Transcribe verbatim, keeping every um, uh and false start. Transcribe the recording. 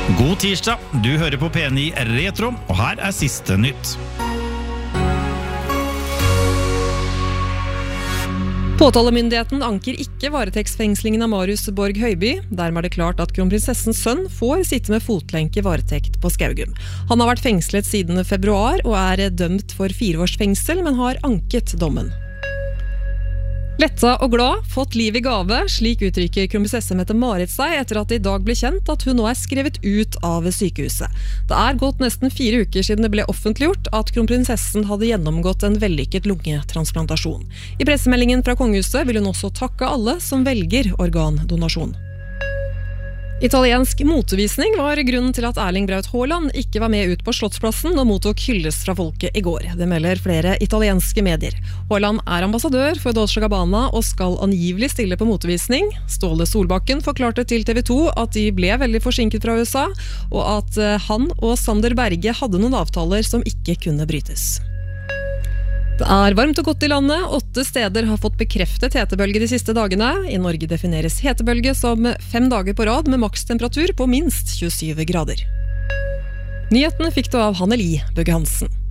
God tirsdag, du hører på P ni Retro, og her er siste nytt. Påtalemyndigheten anker ikke varetektsfengslingen av Marius Borg Høiby. Dermed er det klart at kronprinsessens sønn får sitte med fotlenke varetekt på Skaugum. Han har vært fengslet siden februar og er dømt for fire års fengsel, men har anket dommen. Letta og glad, fått liv i gave, slik uttrykker kronprinsesse Mette-Marit seg etter at det i dag ble kjent at hun nå er skrevet ut av sykehuset. Det er gått nesten fire uker siden det ble offentliggjort at kronprinsessen hadde gjennomgått en vellykket lungetransplantasjon. I pressemeldingen fra kongehuset vil hun også takke alle som velger organdonasjon. Italiensk motevisning var grunnen til at Erling Braut Haaland ikke var med ut på Slottsplassen og mottok hyllest fra folket i går. Det melder flere italienske medier. Haaland er ambassadør for Dolce and Gabbana og skal angivelig stille på motevisning. Ståle Solbakken forklarte til T V to at de ble veldig forsinket fra U S A, og at han og Sander Berge hadde noen avtaler som ikke kunne brytes. Det er varmt og godt i landet. Åtte steder har fått bekreftet hetebølge de siste dagene. I Norge defineres hetebølge som fem dager på rad med makstemperatur på minst tjuesyv grader. Nyhetene fikk du av Hanneli Bøgge Hansen.